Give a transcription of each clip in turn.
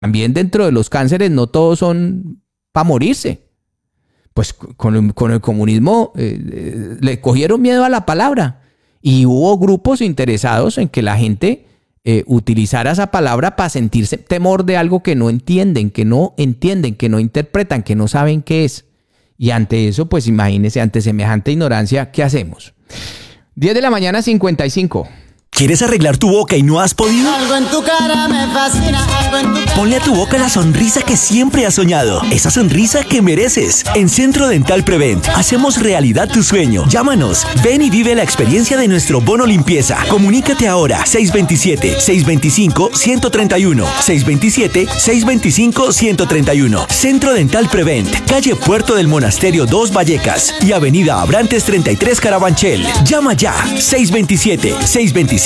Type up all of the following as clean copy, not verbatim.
También dentro de los cánceres no todos son para morirse. Pues con el comunismo le cogieron miedo a la palabra y hubo grupos interesados en que la gente utilizara esa palabra para sentirse temor de algo que no entienden, que no interpretan, que no saben qué es. Y ante eso, pues imagínense, ante semejante ignorancia, ¿qué hacemos? 10 de la mañana, 55. ¿Quieres arreglar tu boca y no has podido? Algo en tu cara me fascina, algo en tu cara. Ponle a tu boca la sonrisa que siempre has soñado. Esa sonrisa que mereces. En Centro Dental Prevent hacemos realidad tu sueño. Llámanos. Ven y vive la experiencia de nuestro bono limpieza. Comunícate ahora. 627-625-131. 627-625-131. Centro Dental Prevent. Calle Puerto del Monasterio 2 Vallecas y Avenida Abrantes 33 Carabanchel. Llama ya. 627-625-131.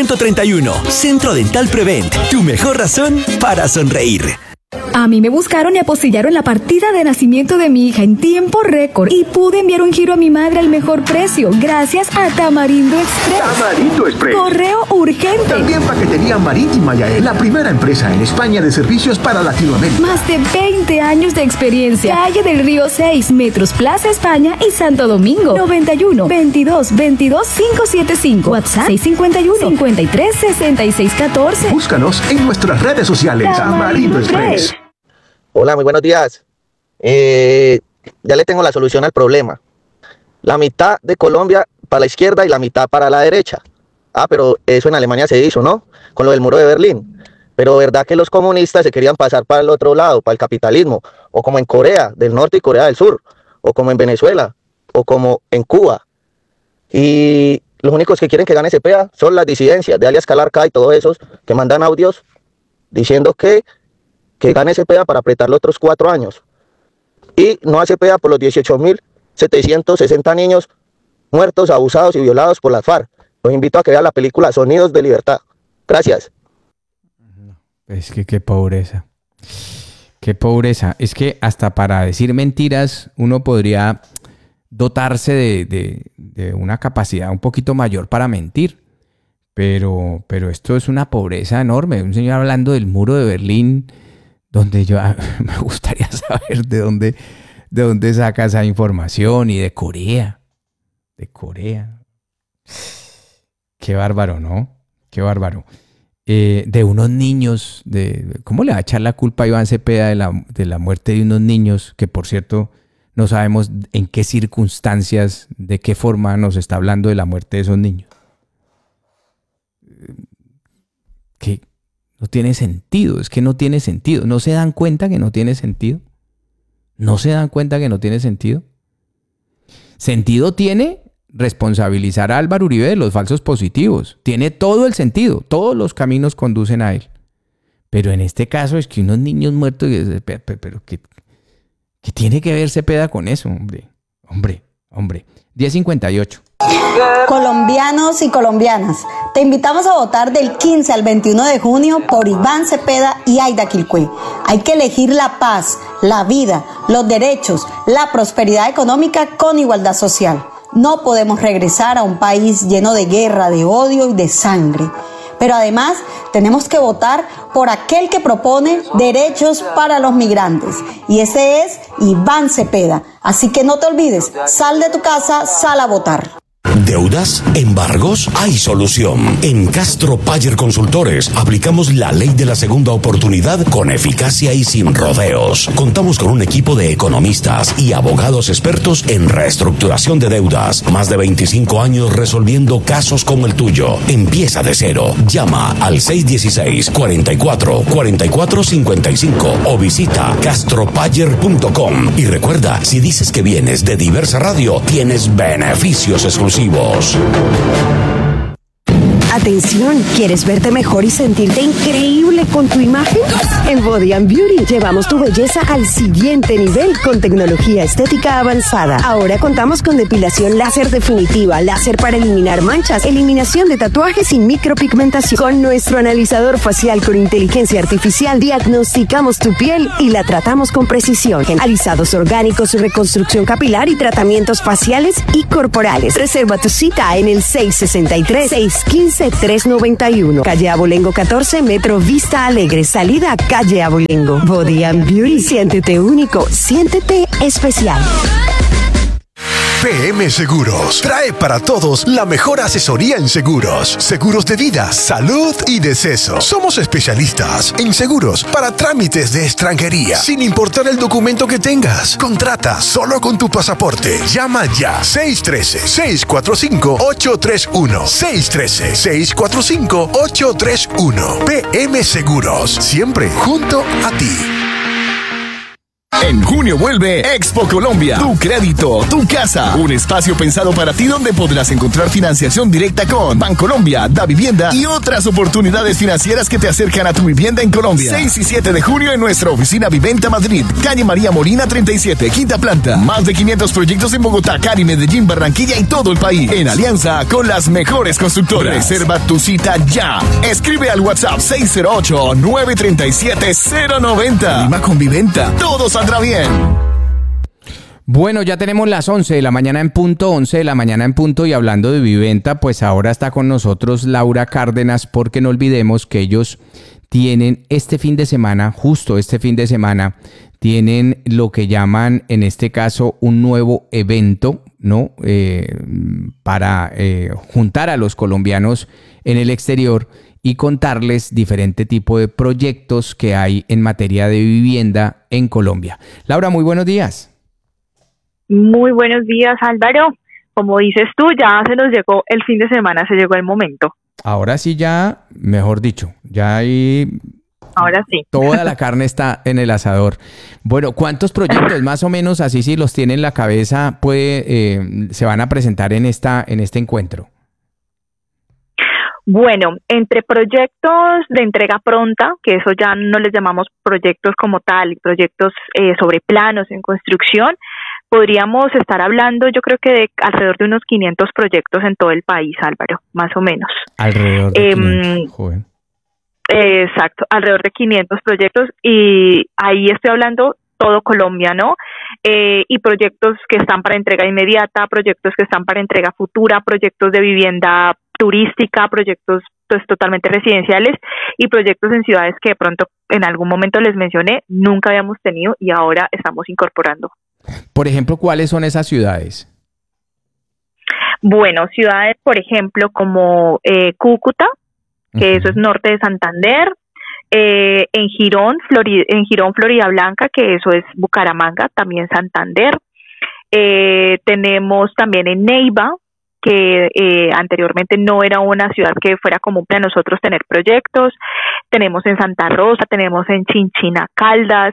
Centro Dental Prevent, tu mejor razón para sonreír. A mí me buscaron y apostillaron la partida de nacimiento de mi hija en tiempo récord y pude enviar un giro a mi madre al mejor precio gracias a Tamarindo Express. Tamarindo Express. Correo urgente. También paquetería marítima Yael, la primera empresa en España de servicios para Latinoamérica. Más de 20 años de experiencia. Calle del Río 6, Metros Plaza España y Santo Domingo. 91 22 22 575. WhatsApp 651 53 66 14. Búscanos en nuestras redes sociales. Tamarindo Express. Hola, muy buenos días. Ya le tengo la solución al problema. La mitad de Colombia para la izquierda y la mitad para la derecha. Pero eso en Alemania se hizo, ¿no? Con lo del muro de Berlín. Pero verdad que los comunistas se querían pasar para el otro lado, para el capitalismo. O como en Corea del Norte y Corea del Sur. O como en Venezuela. O como en Cuba. Y los únicos que quieren que gane Cepeda son las disidencias de alias Calarca y todos esos que mandan audios diciendo que gane Cepeda para apretarlo otros 4 años. Y no a Cepeda por los 18.760 niños muertos, abusados y violados por las FARC. Los invito a que vean la película Sonidos de Libertad. Gracias. Es que qué pobreza. Qué pobreza. Es que hasta para decir mentiras uno podría dotarse de una capacidad un poquito mayor para mentir. Pero esto es una pobreza enorme. Un señor hablando del muro de Berlín, donde yo me gustaría saber de dónde saca esa información, y de Corea. De Corea. Qué bárbaro, ¿no? Qué bárbaro. De unos niños, ¿cómo le va a echar la culpa a Iván Cepeda de la muerte de unos niños que, por cierto, no sabemos en qué circunstancias, de qué forma nos está hablando de la muerte de esos niños? Que no tiene sentido, es que no tiene sentido. ¿No se dan cuenta que no tiene sentido? ¿No se dan cuenta que no tiene sentido? Sentido tiene responsabilizar a Álvaro Uribe de los falsos positivos. Tiene todo el sentido, todos los caminos conducen a él. Pero en este caso es que unos niños muertos, pero ¿qué tiene que ver Cepeda con eso, hombre? Hombre. 10:58. Colombianos y colombianas, te invitamos a votar del 15 al 21 de junio por Iván Cepeda y Aida Quilcué. Hay que elegir la paz, la vida, los derechos, la prosperidad económica con igualdad social. No podemos regresar a un país lleno de guerra, de odio y de sangre. Pero además tenemos que votar por aquel que propone derechos para los migrantes. Y ese es Iván Cepeda. Así que no te olvides, sal de tu casa, sal a votar. ¿Deudas? ¿Embargos? Hay solución. En Castro Payer Consultores aplicamos la ley de la segunda oportunidad con eficacia y sin rodeos. Contamos con un equipo de economistas y abogados expertos en reestructuración de deudas. Más de 25 años resolviendo casos como el tuyo. Empieza de cero. Llama al 616-44-4455 o visita castropayer.com. Y recuerda, si dices que vienes de Diversa Radio, tienes beneficios exclusivos. Atención, ¿quieres verte mejor y sentirte increíble con tu imagen? En Body and Beauty llevamos tu belleza al siguiente nivel con tecnología estética avanzada. Ahora contamos con depilación láser definitiva, láser para eliminar manchas, eliminación de tatuajes y micropigmentación. Con nuestro analizador facial con inteligencia artificial diagnosticamos tu piel y la tratamos con precisión. En alisados orgánicos, reconstrucción capilar y tratamientos faciales y corporales. Reserva tu cita en el 663-615 7391. Calle Abolengo 14, Metro Vista Alegre, salida a Calle Abolengo. Body and Beauty, siéntete único, siéntete especial. PM Seguros trae para todos la mejor asesoría en seguros. Seguros de vida, salud y deceso. Somos especialistas en seguros para trámites de extranjería, sin importar el documento que tengas. Contrata solo con tu pasaporte. Llama ya. 613-645-831. 613-645-831. PM Seguros. Siempre junto a ti. En junio vuelve Expo Colombia, tu crédito, tu casa, un espacio pensado para ti donde podrás encontrar financiación directa con Bancolombia, Da Vivienda y otras oportunidades financieras que te acercan a tu vivienda en Colombia. 6 y 7 de junio en nuestra oficina Viventa Madrid, calle María Molina 37, quinta planta. Más de 500 proyectos en Bogotá, Cali, Medellín, Barranquilla y todo el país, en alianza con las mejores constructoras. Reserva tu cita ya. Escribe al WhatsApp 608-937-090. Lima con Viventa, todos saldrá bien. Bueno, ya tenemos las 11 de la mañana en punto, 11 de la mañana en punto, y hablando de Viventa, pues ahora está con nosotros Laura Cárdenas, porque no olvidemos que ellos tienen este fin de semana, justo este fin de semana, tienen lo que llaman en este caso un nuevo evento, ¿no? Para juntar a los colombianos en el exterior y contarles diferente tipo de proyectos que hay en materia de vivienda en Colombia. Laura, muy buenos días. Muy buenos días, Álvaro. Como dices tú, ya se nos llegó el fin de semana, se llegó el momento. Ahora sí ya, mejor dicho, ya hay... Ahora sí. Toda la carne está en el asador. Bueno, ¿cuántos proyectos más o menos, así si los tiene en la cabeza, se van a presentar en este encuentro? Bueno, entre proyectos de entrega pronta, que eso ya no les llamamos proyectos como tal, y proyectos sobre planos en construcción, podríamos estar hablando, yo creo que de alrededor de unos 500 proyectos en todo el país, Álvaro, más o menos. Alrededor de 500, joven. Exacto, alrededor de 500 proyectos, y ahí estoy hablando todo Colombia, ¿no? Y proyectos que están para entrega inmediata, proyectos que están para entrega futura, proyectos de vivienda turística, proyectos pues totalmente residenciales y proyectos en ciudades que de pronto en algún momento les mencioné, nunca habíamos tenido y ahora estamos incorporando. Por ejemplo, ¿cuáles son esas ciudades? Bueno, ciudades, por ejemplo, como Cúcuta, que eso es norte de Santander, en Girón, Florida Blanca, que eso es Bucaramanga, también Santander. Tenemos también en Neiva, que anteriormente no era una ciudad que fuera común para nosotros tener proyectos. Tenemos en Santa Rosa, tenemos en Chinchina, Caldas,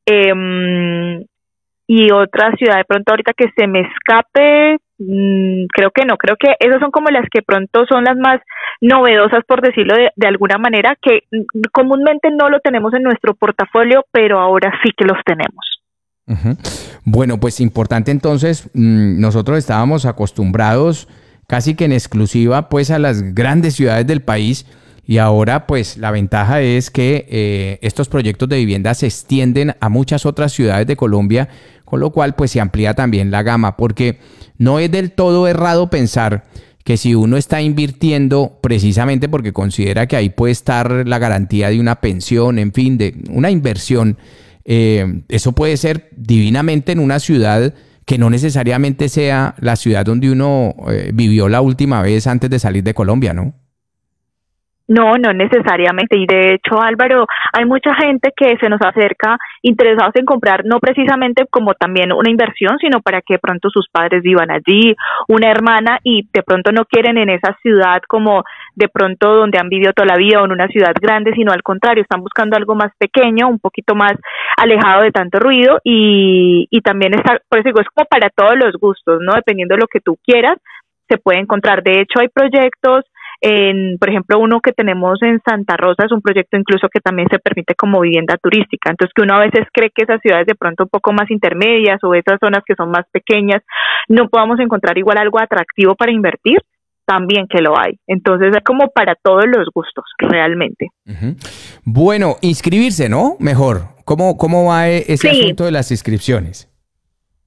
y otra ciudad de pronto ahorita que se me escape, creo que esas son como las que pronto son las más novedosas, por decirlo de alguna manera, que comúnmente no lo tenemos en nuestro portafolio, pero ahora sí que los tenemos. Uh-huh. Bueno, pues importante entonces, nosotros estábamos acostumbrados casi que en exclusiva pues a las grandes ciudades del país, y ahora pues la ventaja es que estos proyectos de vivienda se extienden a muchas otras ciudades de Colombia, con lo cual pues se amplía también la gama, porque no es del todo errado pensar que si uno está invirtiendo precisamente porque considera que ahí puede estar la garantía de una pensión, en fin, de una inversión, eso puede ser divinamente en una ciudad que no necesariamente sea la ciudad donde uno vivió la última vez antes de salir de Colombia, ¿no? No necesariamente. Y de hecho, Álvaro, hay mucha gente que se nos acerca interesados en comprar, no precisamente como también una inversión, sino para que de pronto sus padres vivan allí, una hermana, y de pronto no quieren en esa ciudad como de pronto donde han vivido toda la vida o en una ciudad grande, sino al contrario, están buscando algo más pequeño, un poquito más alejado de tanto ruido, y también está, por eso digo, es como para todos los gustos, ¿no? Dependiendo de lo que tú quieras, se puede encontrar. De hecho, hay proyectos, por ejemplo, uno que tenemos en Santa Rosa es un proyecto incluso que también se permite como vivienda turística, entonces que uno a veces cree que esas ciudades de pronto un poco más intermedias o esas zonas que son más pequeñas no podamos encontrar igual algo atractivo para invertir, también que lo hay. Entonces es como para todos los gustos, realmente. Uh-huh. Bueno, inscribirse, ¿no? Mejor. ¿Cómo va ese asunto de las inscripciones?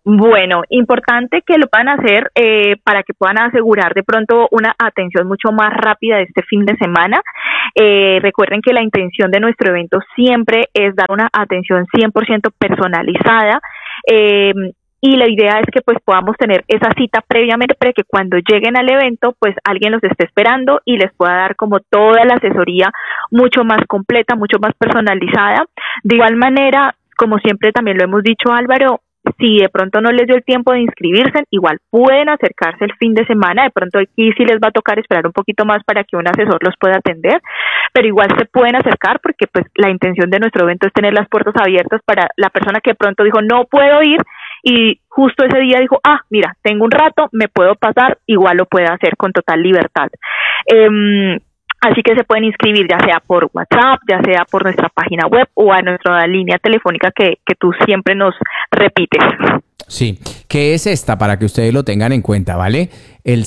Bueno, importante que lo puedan hacer para que puedan asegurar de pronto una atención mucho más rápida de este fin de semana. Recuerden que la intención de nuestro evento siempre es dar una atención 100% personalizada. Y la idea es que pues podamos tener esa cita previamente para que cuando lleguen al evento pues alguien los esté esperando y les pueda dar como toda la asesoría mucho más completa, mucho más personalizada. De igual manera, como siempre también lo hemos dicho, Álvaro, si de pronto no les dio el tiempo de inscribirse, igual pueden acercarse el fin de semana. De pronto aquí sí les va a tocar esperar un poquito más para que un asesor los pueda atender, pero igual se pueden acercar porque pues la intención de nuestro evento es tener las puertas abiertas para la persona que de pronto dijo no puedo ir y justo ese día dijo, mira, tengo un rato, me puedo pasar, igual lo puede hacer con total libertad. Así que se pueden inscribir ya sea por WhatsApp, ya sea por nuestra página web o a nuestra línea telefónica que tú siempre nos repites. Sí, que es esta para que ustedes lo tengan en cuenta, ¿vale? El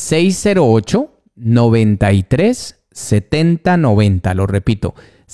608-93-7090, lo repito,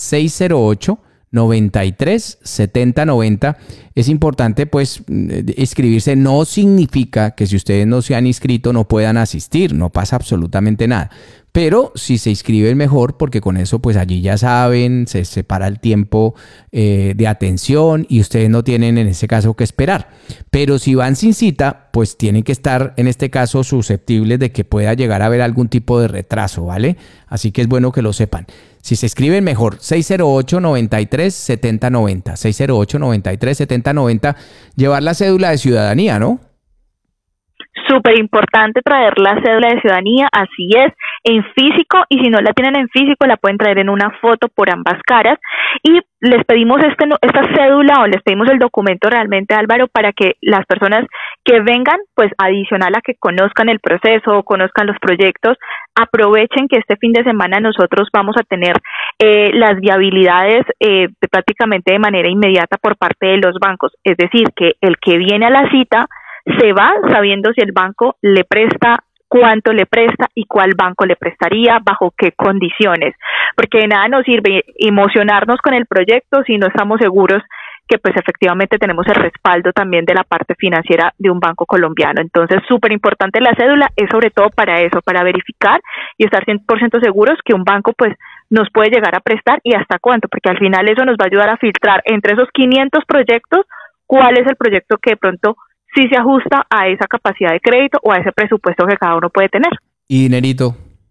608-93-7090. Es importante pues inscribirse. No significa que si ustedes no se han inscrito no puedan asistir, no pasa absolutamente nada. Pero si se inscriben mejor, porque con eso pues allí ya saben, se separa el tiempo de atención y ustedes no tienen en ese caso que esperar. Pero si van sin cita, pues tienen que estar en este caso susceptibles de que pueda llegar a haber algún tipo de retraso, ¿vale? Así que es bueno que lo sepan. Si se escriben mejor, 608-93-7090, 608-93-7090, llevar la cédula de ciudadanía, ¿no? Súper importante traer la cédula de ciudadanía, así es, en físico, y si no la tienen en físico la pueden traer en una foto por ambas caras, y les pedimos esta cédula o les pedimos el documento realmente, Álvaro, para que las personas que vengan, pues adicional a que conozcan el proceso, conozcan los proyectos, aprovechen que este fin de semana nosotros vamos a tener las viabilidades prácticamente de manera inmediata por parte de los bancos, es decir, que el que viene a la cita se va sabiendo si el banco le presta, cuánto le presta y cuál banco le prestaría, bajo qué condiciones, porque de nada nos sirve emocionarnos con el proyecto si no estamos seguros que pues efectivamente tenemos el respaldo también de la parte financiera de un banco colombiano. Entonces, súper importante la cédula, es sobre todo para eso, para verificar y estar 100% seguros que un banco pues nos puede llegar a prestar y hasta cuánto, porque al final eso nos va a ayudar a filtrar entre esos 500 proyectos cuál es el proyecto que de pronto sí se ajusta a esa capacidad de crédito o a ese presupuesto que cada uno puede tener. ¿Y dinerito?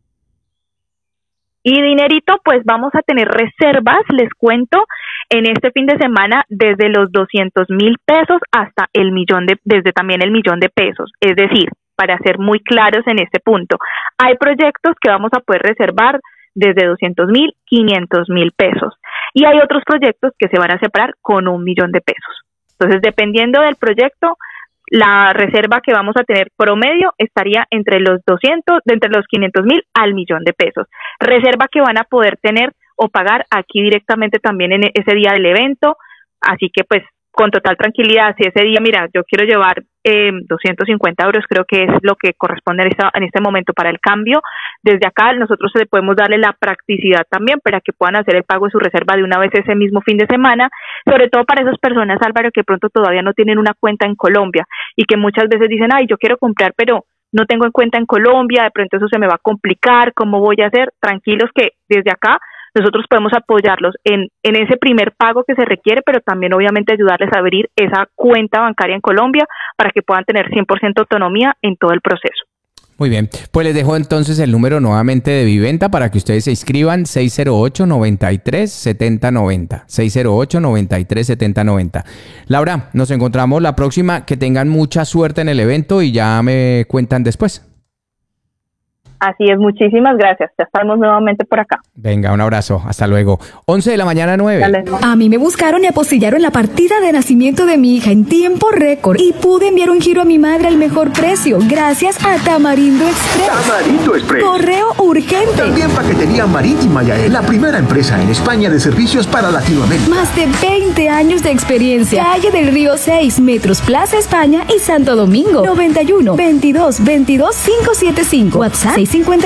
Y dinerito, pues vamos a tener reservas, les cuento, en este fin de semana desde los 200,000 pesos hasta desde también el millón de pesos. Es decir, para ser muy claros en este punto, hay proyectos que vamos a poder reservar desde 200,000, 500,000 pesos. Y hay otros proyectos que se van a separar con 1 millón de pesos. Entonces, dependiendo del proyecto, la reserva que vamos a tener promedio estaría entre los 500,000 al millón de pesos. Reserva que van a poder tener o pagar aquí directamente también en ese día del evento. Así que pues con total tranquilidad, si ese día, mira, yo quiero llevar 250 euros, creo que es lo que corresponde en este momento para el cambio. Desde acá nosotros le podemos darle la practicidad también para que puedan hacer el pago de su reserva de una vez ese mismo fin de semana, sobre todo para esas personas, Álvaro, que pronto todavía no tienen una cuenta en Colombia y que muchas veces dicen, yo quiero comprar, pero no tengo en cuenta en Colombia, de pronto eso se me va a complicar, ¿cómo voy a hacer? Tranquilos que desde acá nosotros podemos apoyarlos en ese primer pago que se requiere, pero también obviamente ayudarles a abrir esa cuenta bancaria en Colombia para que puedan tener 100% autonomía en todo el proceso. Muy bien, pues les dejo entonces el número nuevamente de Viventa para que ustedes se inscriban, 608-93-7090, 608-93-7090. Laura, nos encontramos la próxima, que tengan mucha suerte en el evento y ya me cuentan después. Así es, muchísimas gracias. Ya estamos nuevamente por acá. Venga, un abrazo. Hasta luego. 11:09 a.m. A mí me buscaron y apostillaron la partida de nacimiento de mi hija en tiempo récord y pude enviar un giro a mi madre al mejor precio gracias a Tamarindo Express. Tamarindo Express. Correo urgente. También paquetería marítima Yael, la primera empresa en España de servicios para Latinoamérica. Más de 20 años de experiencia. Calle del Río 6, Metros Plaza España y Santo Domingo. 91 22 22 575. WhatsApp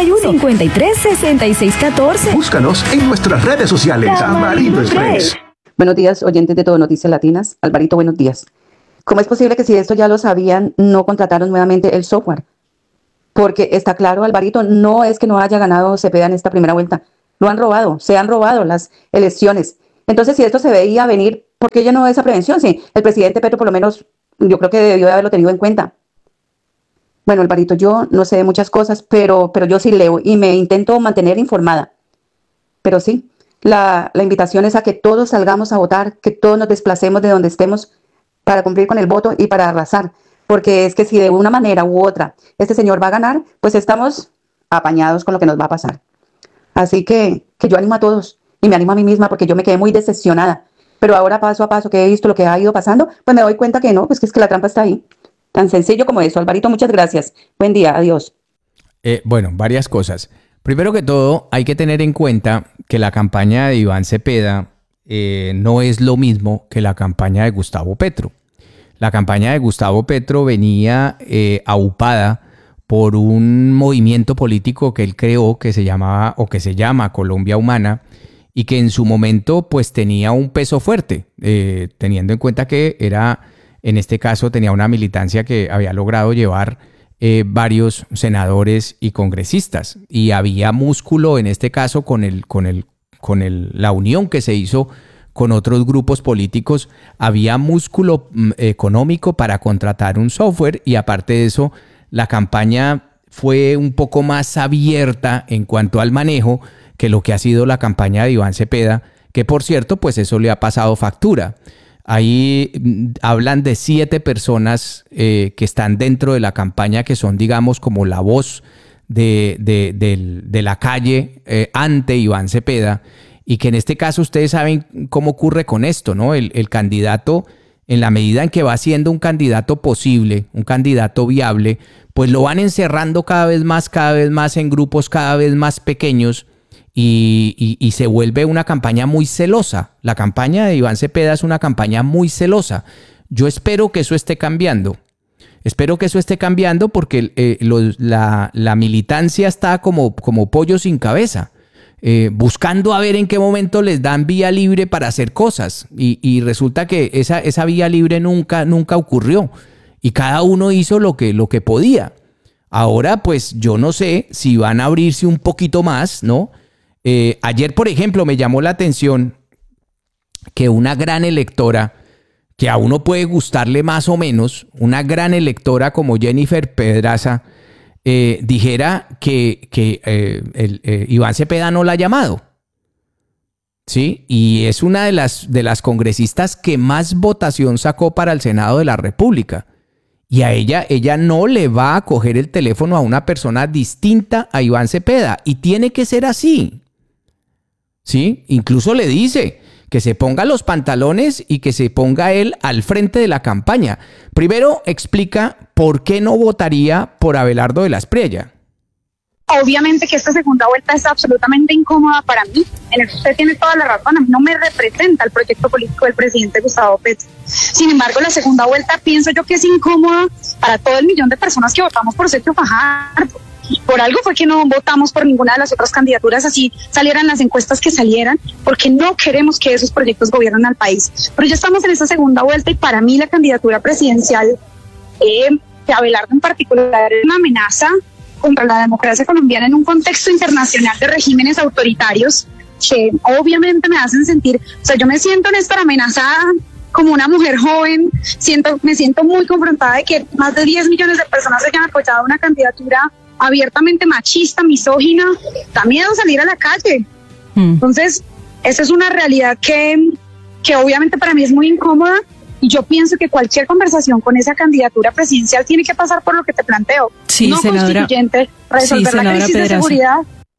651-53-6614. Búscanos en nuestras redes sociales. Tamarindo Express. Buenos días, oyentes de Todo Noticias Latinas. Alvarito, buenos días. ¿Cómo es posible que si esto ya lo sabían, no contrataron nuevamente el software? Porque está claro, Alvarito, no es que no haya ganado Cepeda en esta primera vuelta. Lo han robado, se han robado las elecciones. Entonces, si esto se veía venir, ¿por qué ya no esa prevención? Sí, el presidente Petro por lo menos, yo creo que debió de haberlo tenido en cuenta. Bueno, Alvarito, yo no sé de muchas cosas, pero yo sí leo y me intento mantener informada. Pero sí, la invitación es a que todos salgamos a votar, que todos nos desplacemos de donde estemos para cumplir con el voto y para arrasar. Porque es que si de una manera u otra este señor va a ganar, pues estamos apañados con lo que nos va a pasar. Así que yo animo a todos y me animo a mí misma porque yo me quedé muy decepcionada. Pero ahora paso a paso que he visto lo que ha ido pasando, pues me doy cuenta que no, pues que es que la trampa está ahí. Tan sencillo como eso. Alvarito, muchas gracias. Buen día, adiós. Bueno, varias cosas. Primero que todo, hay que tener en cuenta que la campaña de Iván Cepeda no es lo mismo que la campaña de Gustavo Petro. La campaña de Gustavo Petro venía aupada por un movimiento político que él creó que se llamaba o que se llama Colombia Humana y que en su momento pues tenía un peso fuerte, teniendo en cuenta que era, en este caso, tenía una militancia que había logrado llevar varios senadores y congresistas y había músculo en este caso con la unión que se hizo con otros grupos políticos, había músculo económico para contratar un software y aparte de eso, la campaña fue un poco más abierta en cuanto al manejo que lo que ha sido la campaña de Iván Cepeda, que por cierto, pues eso le ha pasado factura. Ahí hablan de 7 personas que están dentro de la campaña, que son, digamos, como la voz de la calle ante Iván Cepeda, y que en este caso ustedes saben cómo ocurre con esto, ¿no? El candidato, en la medida en que va siendo un candidato posible, un candidato viable, pues lo van encerrando cada vez más en grupos cada vez más pequeños y se vuelve una campaña muy celosa. La campaña de Iván Cepeda es una campaña muy celosa. Yo espero que eso esté cambiando. Espero que eso esté cambiando porque la militancia está como pollo sin cabeza. Buscando a ver en qué momento les dan vía libre para hacer cosas y resulta que esa vía libre nunca ocurrió y cada uno hizo lo que podía. Ahora pues yo no sé si van a abrirse un poquito más, ¿no? Ayer, por ejemplo, me llamó la atención que una gran electora, que a uno puede gustarle más o menos, una gran electora como Jennifer Pedraza, dijera que Iván Cepeda no la ha llamado. ¿Sí? Y es una de las congresistas que más votación sacó para el Senado de la República. Y a ella no le va a coger el teléfono a una persona distinta a Iván Cepeda. Y tiene que ser así. ¿Sí? Incluso le dice que se ponga los pantalones y que se ponga él al frente de la campaña. Primero explica por qué no votaría por Abelardo de la Espriella. Obviamente que esta segunda vuelta es absolutamente incómoda para mí. En eso usted tiene toda la razón. A mí no me representa el proyecto político del presidente Gustavo Petro. Sin embargo, la segunda vuelta pienso yo que es incómoda para todo el millón de personas que votamos por Sergio Fajardo. Por algo fue que no votamos por ninguna de las otras candidaturas, así salieran las encuestas que salieran, porque no queremos que esos proyectos gobiernen al país. Pero ya estamos en esta segunda vuelta y para mí la candidatura presidencial de Abelardo en particular es una amenaza contra la democracia colombiana en un contexto internacional de regímenes autoritarios que obviamente me hacen sentir, o sea, yo me siento, Néstor, amenazada como una mujer joven, me siento muy confrontada de que más de 10 millones de personas hayan apoyado una candidatura abiertamente machista, misógina. Da miedo salir a la calle. Entonces, esa es una realidad que obviamente para mí es muy incómoda y yo pienso que cualquier conversación con esa candidatura presidencial tiene que pasar por lo que te planteo. Sí, no senadora, constituyente, resolver la crisis Pedraza. de seguridad.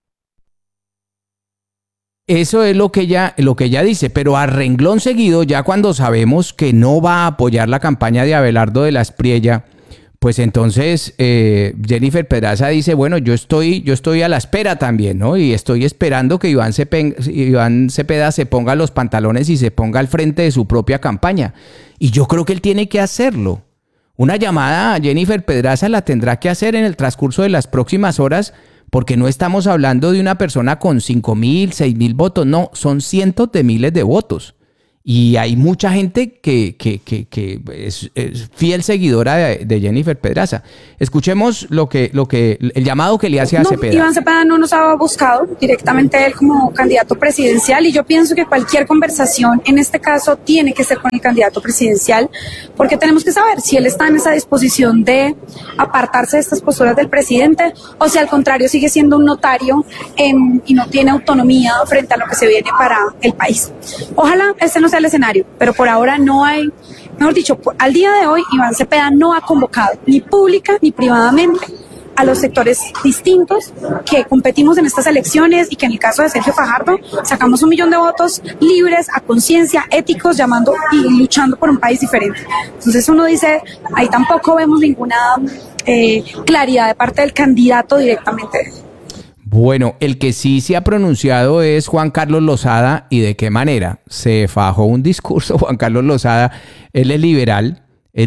Eso es lo que ella dice, pero a renglón seguido, ya cuando sabemos que no va a apoyar la campaña de Abelardo de la Espriella, pues entonces Jennifer Pedraza dice, bueno, yo estoy a la espera también, ¿no? Y estoy esperando que Iván Cepeda se ponga los pantalones y se ponga al frente de su propia campaña. Y yo creo que él tiene que hacerlo. Una llamada a Jennifer Pedraza la tendrá que hacer en el transcurso de las próximas horas, porque no estamos hablando de una persona con 5.000, 6.000 votos, no, son cientos de miles de votos. Y hay mucha gente que es fiel seguidora de Jennifer Pedraza. Escuchemos el llamado que le hace a Cepeda. Iván Cepeda no nos ha buscado directamente él como candidato presidencial, y yo pienso que cualquier conversación en este caso tiene que ser con el candidato presidencial, porque tenemos que saber si él está en esa disposición de apartarse de estas posturas del presidente, o si al contrario sigue siendo un notario y no tiene autonomía frente a lo que se viene para el país. Ojalá este no sea el escenario, pero por ahora no hay, mejor dicho, al día de hoy Iván Cepeda no ha convocado ni pública ni privadamente a los sectores distintos que competimos en estas elecciones, y que en el caso de Sergio Fajardo sacamos 1 millón de votos libres, a conciencia, éticos, llamando y luchando por un país diferente. Entonces uno dice, ahí tampoco vemos ninguna claridad de parte del candidato directamente. Bueno, el que sí se ha pronunciado es Juan Carlos Lozada. ¿Y de qué manera? Se fajó un discurso Juan Carlos Lozada. Él es liberal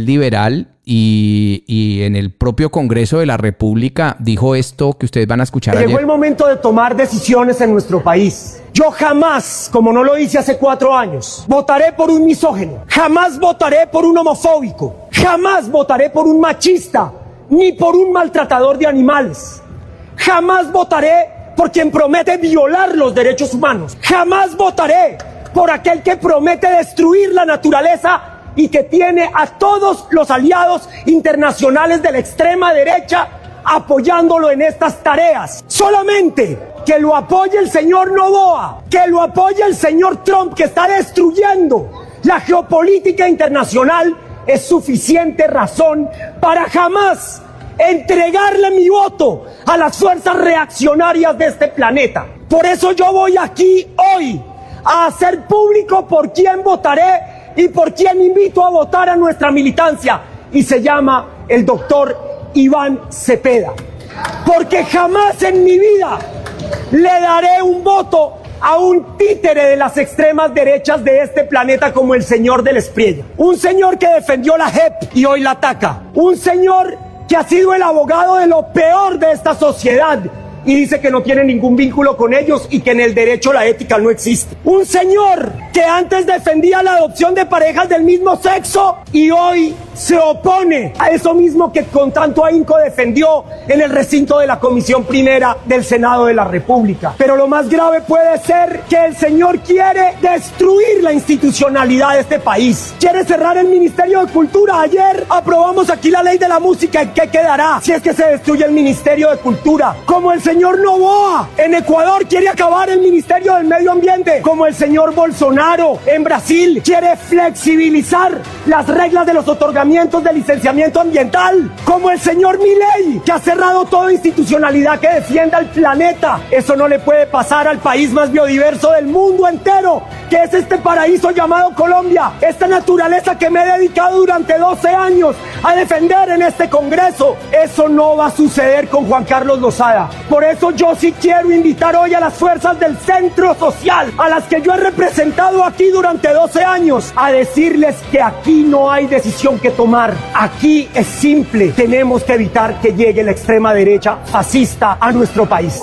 y en el propio Congreso de la República dijo esto que ustedes van a escuchar ayer. Llegó el momento de tomar decisiones en nuestro país. Yo jamás, como no lo hice hace 4 años, votaré por un misógino, jamás votaré por un homofóbico, jamás votaré por un machista, ni por un maltratador de animales. Jamás votaré por quien promete violar los derechos humanos. Jamás votaré por aquel que promete destruir la naturaleza y que tiene a todos los aliados internacionales de la extrema derecha apoyándolo en estas tareas. Solamente que lo apoye el señor Noboa, que lo apoye el señor Trump, que está destruyendo la geopolítica internacional, es suficiente razón para jamás entregarle mi voto a las fuerzas reaccionarias de este planeta. Por eso yo voy aquí hoy a hacer público por quién votaré y por quién invito a votar a nuestra militancia, y se llama el doctor Iván Cepeda, porque jamás en mi vida le daré un voto a un títere de las extremas derechas de este planeta como el señor del Espriella, un señor que defendió la JEP y hoy la ataca, un señor que ha sido el abogado de lo peor de esta sociedad y dice que no tiene ningún vínculo con ellos y que en el derecho la ética no existe. Un señor que antes defendía la adopción de parejas del mismo sexo y hoy se opone a eso mismo que con tanto ahínco defendió en el recinto de la Comisión Primera del Senado de la República. Pero lo más grave puede ser que el señor quiere destruir la institucionalidad de este país. Quiere cerrar el Ministerio de Cultura. Ayer aprobamos aquí la ley de la música. ¿En qué quedará si es que se destruye el Ministerio de Cultura? Como el señor Noboa en Ecuador quiere acabar el Ministerio del Medio Ambiente. Como el señor Bolsonaro en Brasil quiere flexibilizar las reglas de los otorgamientos de licenciamiento ambiental, como el señor Milei, que ha cerrado toda institucionalidad que defienda al planeta. Eso no le puede pasar al país más biodiverso del mundo entero, que es este paraíso llamado Colombia, esta naturaleza que me he dedicado durante 12 años a defender en este Congreso. Eso no va a suceder con Juan Carlos Lozada. Por eso yo sí quiero invitar hoy a las fuerzas del centro social, a las que yo he representado aquí durante 12 años, a decirles que aquí no hay decisión que tomar. Aquí es simple, tenemos que evitar que llegue la extrema derecha fascista a nuestro país.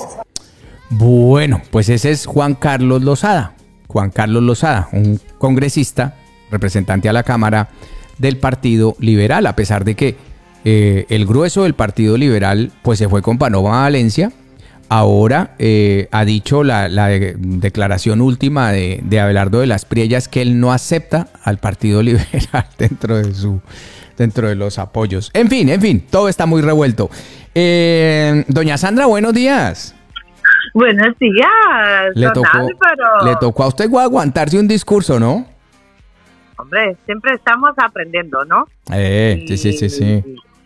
Bueno, pues ese es Juan Carlos Lozada. Juan Carlos Lozada, un congresista, representante a la Cámara del Partido Liberal, a pesar de que el grueso del Partido Liberal pues se fue con Paloma Valencia. Ahora ha dicho la declaración última de Abelardo de las Priellas que él no acepta al Partido Liberal dentro de los apoyos. En fin, todo está muy revuelto. Doña Sandra, buenos días. Buenos días, Le tocó a usted aguantarse un discurso, ¿no? Hombre, siempre estamos aprendiendo, ¿no? Sí.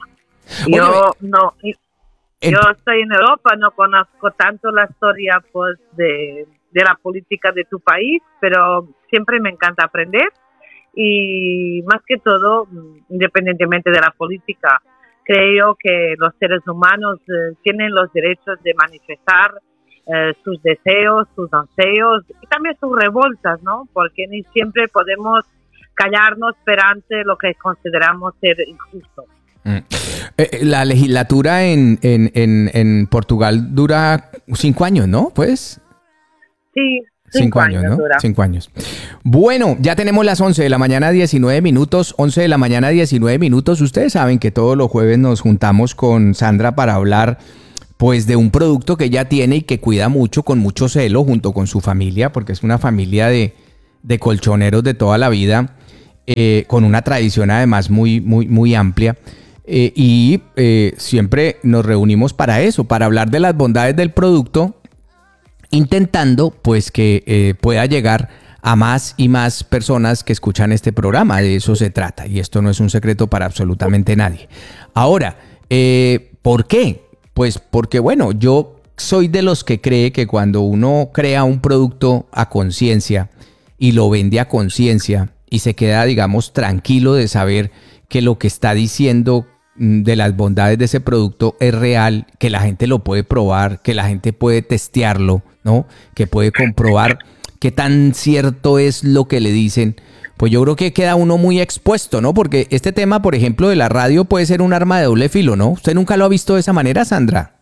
Yo estoy en Europa, no conozco tanto la historia pues de la política de tu país, pero siempre me encanta aprender y más que todo, independientemente de la política, creo que los seres humanos tienen los derechos de manifestar sus deseos, sus anseos y también sus revoltas, ¿no? Porque ni siempre podemos callarnos perante lo que consideramos ser injusto. La legislatura en Portugal dura 5 años, ¿no? Pues. Sí, 5 años, ¿no? dura. 5 años. Bueno, ya tenemos las 11 de la mañana, 19 minutos. 11 de la mañana, 19 minutos. Ustedes saben que todos los jueves nos juntamos con Sandra para hablar, pues, de un producto que ella tiene y que cuida mucho, con mucho celo, junto con su familia, porque es una familia de colchoneros de toda la vida, con una tradición además muy, muy, muy amplia. Y siempre nos reunimos para eso, para hablar de las bondades del producto, intentando pues que pueda llegar a más y más personas que escuchan este programa. De eso se trata, y esto no es un secreto para absolutamente nadie. Ahora, ¿por qué? Pues porque, bueno, yo soy de los que cree que cuando uno crea un producto a conciencia y lo vende a conciencia y se queda, digamos, tranquilo de saber que lo que está diciendo de las bondades de ese producto es real, que la gente lo puede probar, que la gente puede testearlo, ¿no? Que puede comprobar qué tan cierto es lo que le dicen, pues yo creo que queda uno muy expuesto, ¿no? Porque este tema, por ejemplo, de la radio puede ser un arma de doble filo, ¿no? ¿Usted nunca lo ha visto de esa manera, Sandra?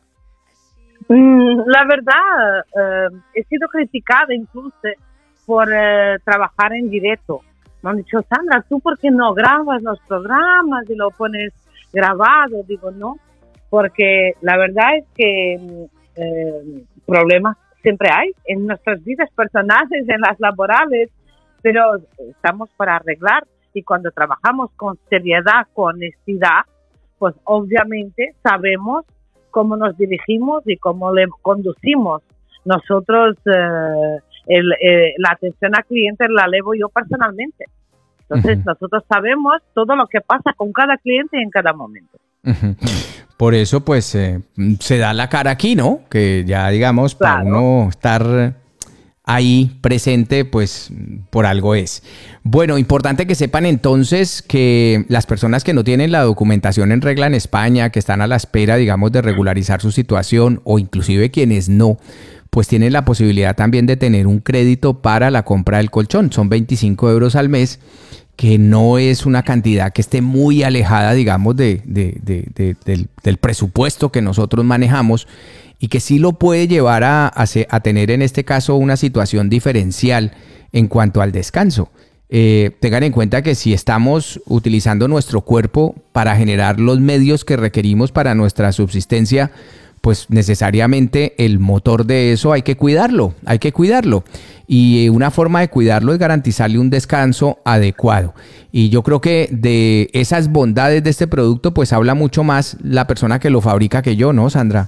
La verdad, he sido criticada incluso por trabajar en directo. Me han dicho, Sandra, ¿tú por qué no grabas los programas y lo pones grabado? Digo, no, porque la verdad es que problemas siempre hay en nuestras vidas personales, en las laborales, pero estamos para arreglar, y cuando trabajamos con seriedad, con honestidad, pues obviamente sabemos cómo nos dirigimos y cómo le conducimos. Nosotros, la atención al cliente la llevo yo personalmente. Entonces, nosotros sabemos todo lo que pasa con cada cliente en cada momento. Por eso, pues, se da la cara aquí, ¿no? Que ya, digamos, claro, para uno estar ahí presente, pues, por algo es. Bueno, importante que sepan entonces que las personas que no tienen la documentación en regla en España, que están a la espera, digamos, de regularizar su situación, o inclusive quienes no, pues tienen la posibilidad también de tener un crédito para la compra del colchón. Son 25 euros al mes, que no es una cantidad que esté muy alejada, digamos, del presupuesto que nosotros manejamos, y que sí lo puede llevar a tener en este caso una situación diferencial en cuanto al descanso. Tengan en cuenta que si estamos utilizando nuestro cuerpo para generar los medios que requerimos para nuestra subsistencia, pues necesariamente el motor de eso hay que cuidarlo. Y una forma de cuidarlo es garantizarle un descanso adecuado. Y yo creo que de esas bondades de este producto, pues habla mucho más la persona que lo fabrica que yo, ¿no, Sandra?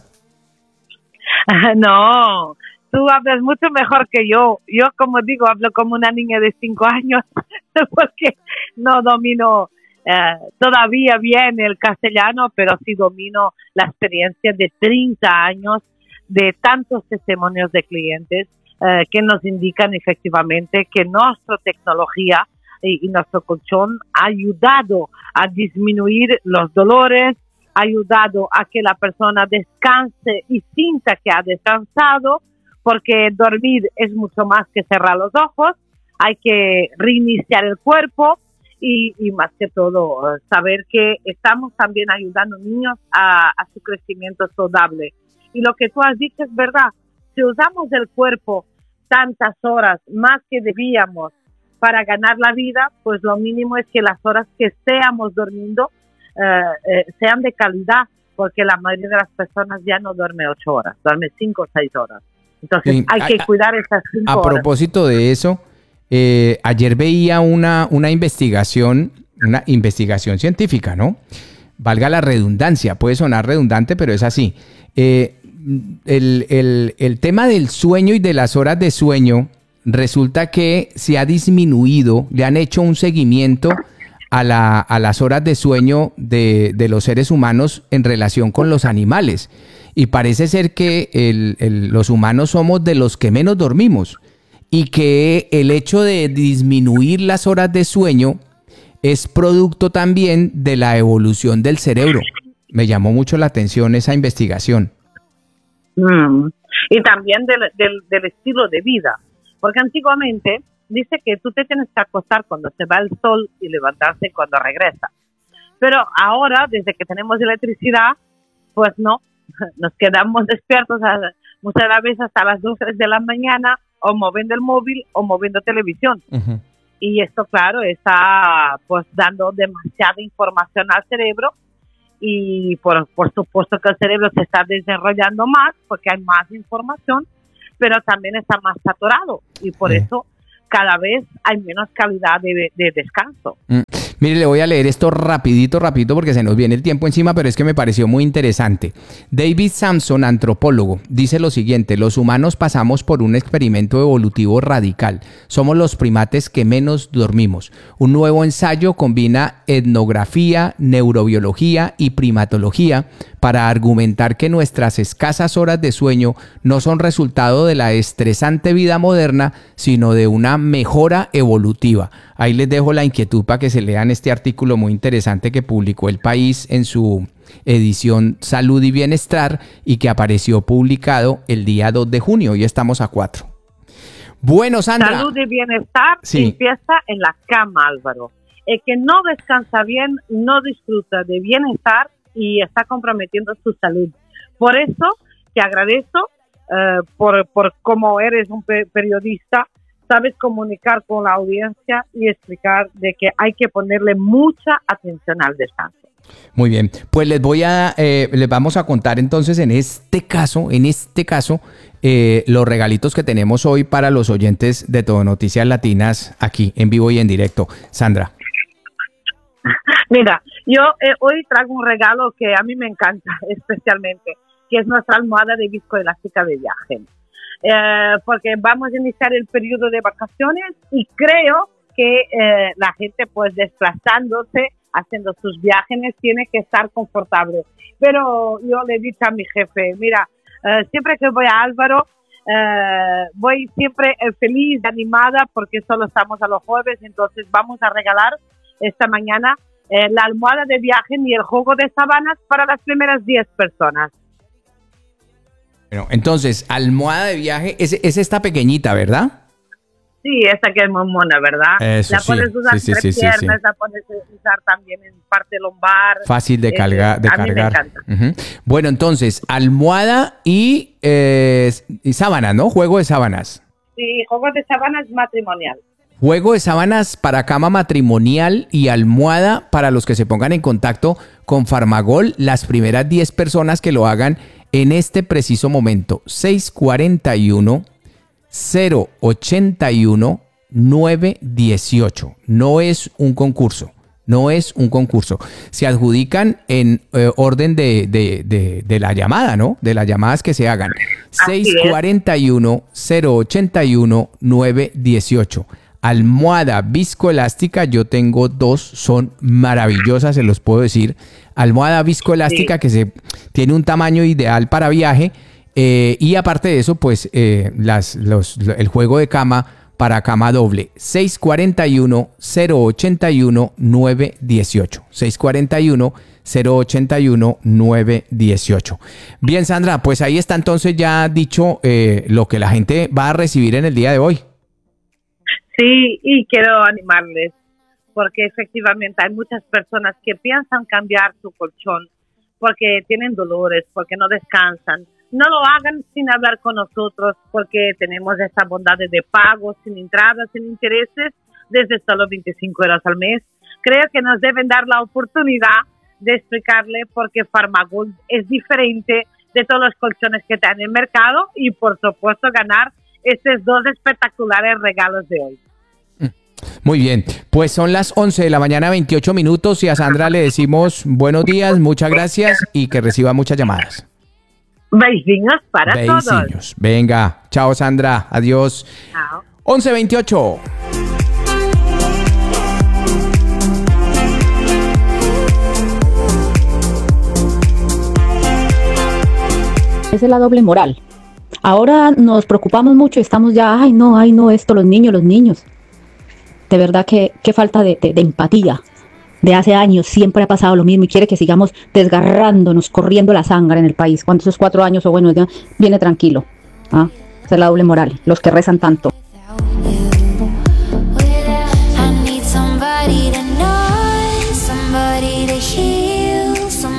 No, tú hablas mucho mejor que yo. Yo, como digo, hablo como una niña de 5 años porque no domino todavía bien el castellano, pero sí domino la experiencia de 30 años de tantos testimonios de clientes que nos indican efectivamente que nuestra tecnología y nuestro colchón ha ayudado a disminuir los dolores, ha ayudado a que la persona descanse y sienta que ha descansado, porque dormir es mucho más que cerrar los ojos, hay que reiniciar el cuerpo y más que todo saber que estamos también ayudando a niños a su crecimiento saludable. Y lo que tú has dicho es verdad, si usamos el cuerpo tantas horas más que debíamos para ganar la vida, pues lo mínimo es que las horas que estemos durmiendo sean de calidad, porque la mayoría de las personas ya no duerme 8 horas, duerme 5 o 6 horas. Entonces sí, hay que cuidar esas 5 horas. A propósito de eso, ayer veía una investigación científica, ¿no? Valga la redundancia, puede sonar redundante, pero es así. El tema del sueño y de las horas de sueño, resulta que se ha disminuido, le han hecho un seguimiento a las horas de sueño de los seres humanos en relación con los animales. Y parece ser que los humanos somos de los que menos dormimos, y que el hecho de disminuir las horas de sueño es producto también de la evolución del cerebro. Me llamó mucho la atención esa investigación. Y también del estilo de vida, porque antiguamente dice que tú te tienes que acostar cuando se va el sol y levantarse cuando regresa, pero ahora, desde que tenemos electricidad, pues no, nos quedamos despiertos muchas veces hasta las 2, 3 de la mañana, o moviendo el móvil o moviendo televisión. Ujú. Y esto, claro, está pues dando demasiada información al cerebro y por supuesto que el cerebro se está desarrollando más porque hay más información, pero también está más saturado y por eso cada vez hay menos calidad de descanso. Mire, le voy a leer esto rapidito porque se nos viene el tiempo encima, pero es que me pareció muy interesante. David Sampson, antropólogo, dice lo siguiente: los humanos pasamos por un experimento evolutivo radical. Somos los primates que menos dormimos. Un nuevo ensayo combina etnografía, neurobiología y primatología para argumentar que nuestras escasas horas de sueño no son resultado de la estresante vida moderna, sino de una mejora evolutiva. Ahí les dejo la inquietud para que se lean este artículo muy interesante que publicó El País en su edición Salud y Bienestar y que apareció publicado el día 2 de junio. Y estamos a 4. Bueno, Sandra. Salud y bienestar empieza en la cama, Álvaro. El que no descansa bien, no disfruta de bienestar y está comprometiendo su salud. Por eso te agradezco por cómo eres un periodista, sabes comunicar con la audiencia y explicar de que hay que ponerle mucha atención al descanso. Muy bien, pues les vamos a contar entonces en este caso, los regalitos que tenemos hoy para los oyentes de Todo Noticias Latinas aquí en vivo y en directo. Sandra. Mira, yo hoy traigo un regalo que a mí me encanta especialmente, que es nuestra almohada de viscoelástica de viaje. Porque vamos a iniciar el periodo de vacaciones y creo que la gente pues desplazándose, haciendo sus viajes, tiene que estar confortable. Pero yo le he dicho a mi jefe, mira, siempre que voy a Álvaro, voy siempre feliz, animada, porque solo estamos a los jueves, entonces vamos a regalar esta mañana la almohada de viaje y el juego de sábanas para las primeras 10 personas. Bueno, entonces, almohada de viaje, es esta pequeñita, ¿verdad? Sí, esta que es muy mona, ¿verdad? Eso, la puedes usar entre piernas, la puedes usar también en parte lumbar. Fácil de cargar. A mí me encanta. Uh-huh. Bueno, entonces, almohada y sábanas, ¿no? Juego de sábanas. Sí, juego de sábanas matrimonial. Juego de sábanas para cama matrimonial y almohada para los que se pongan en contacto con Farmagol, las primeras 10 personas que lo hagan en este preciso momento. 641-081-918. No es un concurso. Se adjudican en orden de la llamada, ¿no? De las llamadas que se hagan. 641-081-918. Almohada viscoelástica, yo tengo 2, son maravillosas, se los puedo decir. Almohada viscoelástica que tiene un tamaño ideal para viaje y aparte de eso, pues el juego de cama para cama doble. 641-081-918. 641-081-918. Bien, Sandra, pues ahí está entonces ya dicho lo que la gente va a recibir en el día de hoy. Sí, y quiero animarles, porque efectivamente hay muchas personas que piensan cambiar su colchón porque tienen dolores, porque no descansan. No lo hagan sin hablar con nosotros, porque tenemos esta bondad de pago, sin entradas, sin intereses, desde solo 25 euros al mes. Creo que nos deben dar la oportunidad de explicarle por qué Farmagol es diferente de todos los colchones que están en el mercado y, por supuesto, ganar estos 2 espectaculares regalos de hoy. Muy bien, pues son las 11 de la mañana, 28 minutos y a Sandra le decimos buenos días, muchas gracias y que reciba muchas llamadas. Beijinhos para todos. Venga, chao Sandra, adiós. Chao. 11:28. Es la doble moral. Ahora nos preocupamos mucho, estamos ya, ay no, esto, los niños. De verdad que falta de empatía. De hace años siempre ha pasado lo mismo y quiere que sigamos desgarrándonos, corriendo la sangre en el país. Cuando esos 4 años o bueno, ya viene tranquilo. Esa es la doble moral, los que rezan tanto.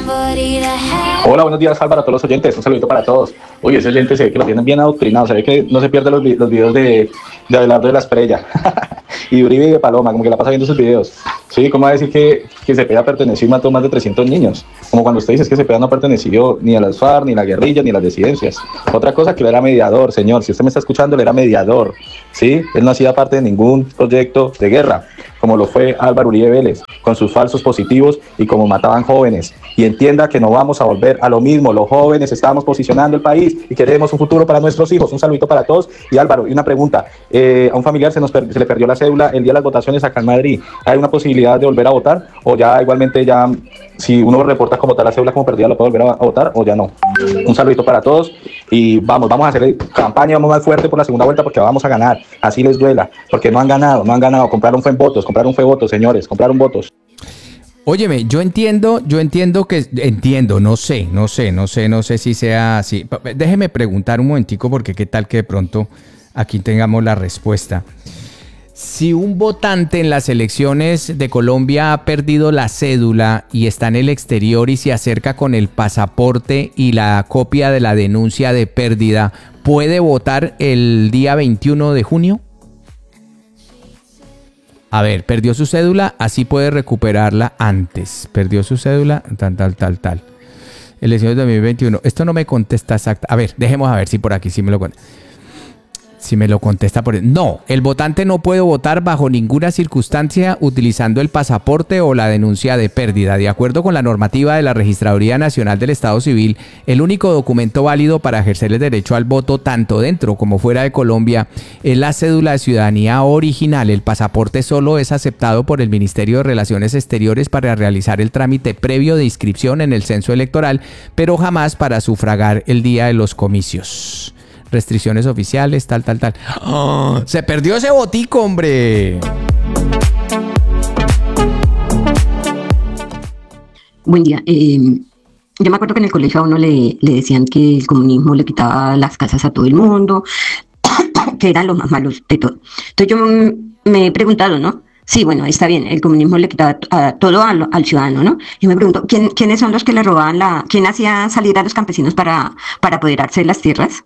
Hola, buenos días, Álvaro, a todos los oyentes. Un saludito para todos. Uy, ese oyente se ve que lo tienen bien adoctrinado. Se ve que no se pierde los videos de Abelardo de la Espriella y Uribe y de Paloma, como que la pasa viendo sus videos. Sí, ¿cómo va a decir que Cepeda perteneció y mató más de 300 niños? Como cuando usted dice que Cepeda no perteneció ni a las FARC, ni a la guerrilla, ni a las disidencias. Otra cosa, que él era mediador, señor. Si usted me está escuchando, él era mediador. Sí, él no hacía parte de ningún proyecto de guerra, como lo fue Álvaro Uribe Vélez, con sus falsos positivos y como mataban jóvenes. Y entienda que no vamos a volver a lo mismo. Los jóvenes estamos posicionando el país y queremos un futuro para nuestros hijos. Un saludito para todos. Y Álvaro, y una pregunta. A un familiar se le perdió la cédula el día de las votaciones acá en Madrid. ¿Hay una posibilidad de volver a votar? ¿O ya igualmente ya, si uno reporta como tal la cédula como perdida, lo puede volver a votar o ya no? Un saludito para todos. Y vamos a hacer campaña más fuerte por la segunda vuelta porque vamos a ganar. Así les duela. Porque no han ganado. Compraron fue votos, señores. Compraron votos. Óyeme, yo entiendo, no sé si sea así. Déjeme preguntar un momentico porque qué tal que de pronto aquí tengamos la respuesta. Si un votante en las elecciones de Colombia ha perdido la cédula y está en el exterior y se acerca con el pasaporte y la copia de la denuncia de pérdida, ¿puede votar el día 21 de junio? A ver, perdió su cédula, así puede recuperarla antes. Perdió su cédula, tal. Elecciones de 2021. Esto no me contesta exacto. A ver, dejemos a ver si por aquí sí me lo contesta. Si me lo contesta por... No, el votante no puede votar bajo ninguna circunstancia utilizando el pasaporte o la denuncia de pérdida. De acuerdo con la normativa de la Registraduría Nacional del Estado Civil, el único documento válido para ejercer el derecho al voto tanto dentro como fuera de Colombia es la cédula de ciudadanía original. El pasaporte solo es aceptado por el Ministerio de Relaciones Exteriores para realizar el trámite previo de inscripción en el censo electoral, pero jamás para sufragar el día de los comicios. Restricciones oficiales, tal. ¡Oh! ¡Se perdió ese botico, hombre! Buen día. Yo me acuerdo que en el colegio a uno le decían que el comunismo le quitaba las casas a todo el mundo, que eran los más malos de todo. Entonces yo me he preguntado, ¿no? Sí, bueno, está bien, el comunismo le quitaba todo al ciudadano, ¿no? Yo me pregunto, ¿quiénes son los que le robaban quién hacía salir a los campesinos para apoderarse de las tierras?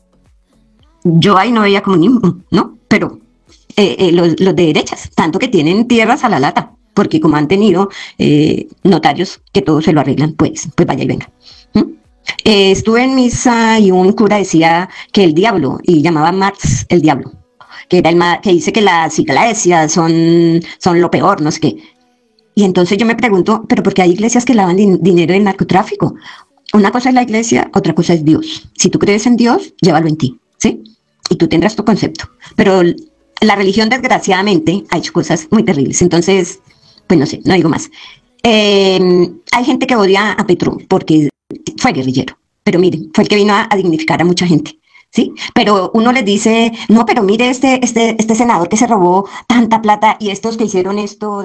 Yo ahí no veía comunismo, ¿no? Pero los de derechas, tanto que tienen tierras a la lata, porque como han tenido notarios que todo se lo arreglan, pues vaya y venga. Estuve en misa y un cura decía que el diablo, y llamaba a Marx el diablo, que era que dice que las iglesias son lo peor, no sé qué. Y entonces yo me pregunto, ¿pero por qué hay iglesias que lavan dinero del narcotráfico? Una cosa es la iglesia, otra cosa es Dios. Si tú crees en Dios, llévalo en ti, ¿sí? Y tú tendrás tu concepto. Pero la religión, desgraciadamente, ha hecho cosas muy terribles. Entonces, pues no sé, no digo más. Hay gente que odia a Petro porque fue guerrillero. Pero miren, fue el que vino a dignificar a mucha gente, ¿sí? Pero uno les dice, no, pero mire este senador que se robó tanta plata y estos que hicieron esto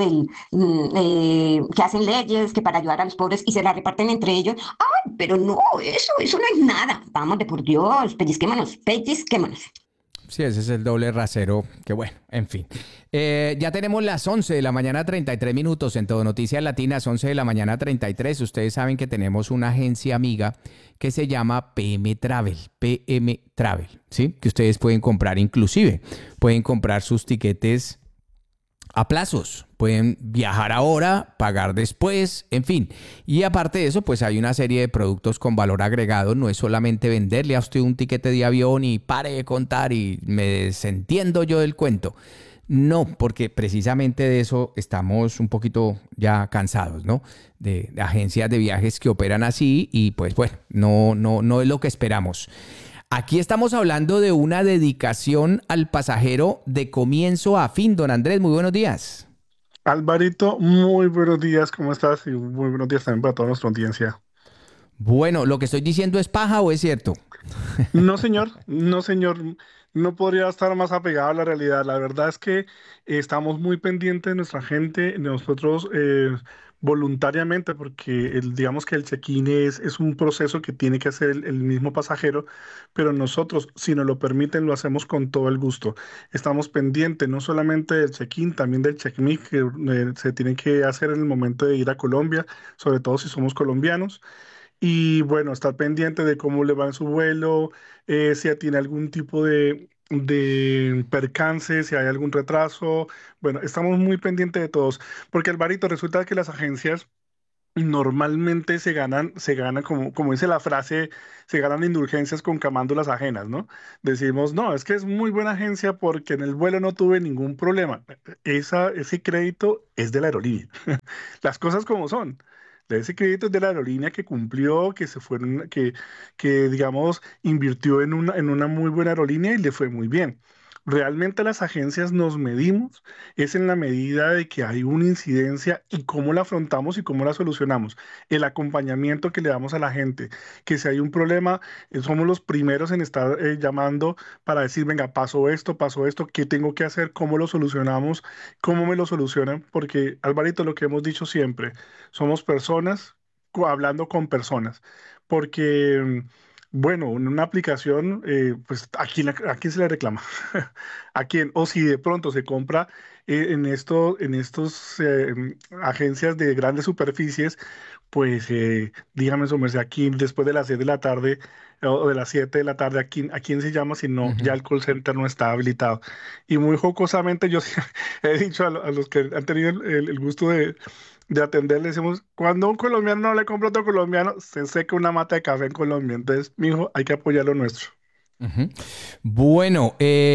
que hacen leyes que para ayudar a los pobres y se la reparten entre ellos. Ay, pero no, eso no es nada. Vamos, de por Dios, pellizquémonos. Sí, ese es el doble rasero, que bueno, en fin. Ya tenemos las 11 de la mañana, 33 minutos en Todo Noticias Latinas, 11 de la mañana, 33. Ustedes saben que tenemos una agencia amiga que se llama PM Travel, ¿sí? Que ustedes pueden comprar, inclusive, pueden comprar sus tiquetes a plazos, pueden viajar ahora, pagar después, en fin. Y aparte de eso, pues hay una serie de productos con valor agregado. No es solamente venderle a usted un tiquete de avión y pare de contar y me desentiendo yo del cuento. No, porque precisamente de eso estamos un poquito ya cansados, ¿no? De agencias de viajes que operan así y pues bueno, no es lo que esperamos. Aquí estamos hablando de una dedicación al pasajero de comienzo a fin. Don Andrés, muy buenos días. Alvarito, muy buenos días, ¿cómo estás? Y muy buenos días también para toda nuestra audiencia. Bueno, ¿lo que estoy diciendo es paja o es cierto? No, señor, no, señor, no podría estar más apegado a la realidad. La verdad es que estamos muy pendientes de nuestra gente, de nosotros voluntariamente, porque digamos que el check-in es un proceso que tiene que hacer el mismo pasajero, pero nosotros, si nos lo permiten, lo hacemos con todo el gusto. Estamos pendientes no solamente del check-in, también del check-in que se tiene que hacer en el momento de ir a Colombia, sobre todo si somos colombianos. Y bueno, estar pendiente de cómo le va en su vuelo, si tiene algún tipo de percance, si hay algún retraso. Bueno, estamos muy pendientes de todos, porque Alvarito, resulta que las agencias normalmente se ganan como dice la frase, se ganan indulgencias con camándulas ajenas, ¿no? Decimos, no, es que es muy buena agencia porque en el vuelo no tuve ningún problema. Ese crédito es de la aerolínea. Las cosas como son. Ese crédito es de la aerolínea que cumplió, que se fueron, que digamos, invirtió en una muy buena aerolínea y le fue muy bien. Realmente las agencias nos medimos, es en la medida de que hay una incidencia y cómo la afrontamos y cómo la solucionamos. El acompañamiento que le damos a la gente, que si hay un problema, somos los primeros en estar llamando para decir, venga, pasó esto, ¿qué tengo que hacer? ¿Cómo lo solucionamos? ¿Cómo me lo solucionan? Porque, Alvarito, lo que hemos dicho siempre, somos personas hablando con personas, porque bueno, en una aplicación, pues ¿a quién se le reclama? ¿A quién? O si de pronto se compra en estos agencias de grandes superficies, pues dígame su merced, aquí después de las 6 de la tarde o de las 7 de la tarde, ¿a quién se llama si no, ya el call center no está habilitado? Y muy jocosamente yo sí he dicho a los que han tenido el gusto de atender, le decimos, cuando un colombiano no le compra a otro colombiano, se seca una mata de café en Colombia. Entonces, mijo, hay que apoyar lo nuestro. Ujú. Bueno,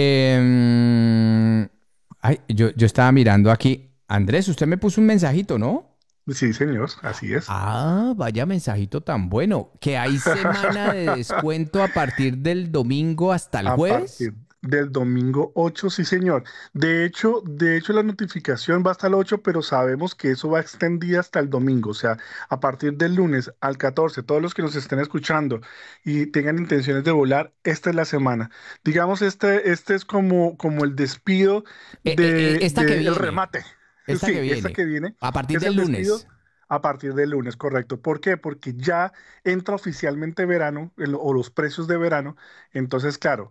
yo estaba mirando aquí. Andrés, usted me puso un mensajito, ¿no? Sí, señor, así es. Ah, vaya mensajito tan bueno. Que hay semana de descuento a partir del domingo hasta el A jueves. partir del domingo 8, sí, señor. De hecho, la notificación va hasta el 8, pero sabemos que eso va extendida hasta el domingo. O sea, a partir del lunes al 14, todos los que nos estén escuchando y tengan intenciones de volar, esta es la semana. Digamos, este es como el despido Esta que el viene. remate. Esta Sí, que viene. esta que viene. A partir Es del el despido lunes. a partir del lunes, correcto. ¿Por qué? Porque ya entra oficialmente verano o los precios de verano. Entonces, claro,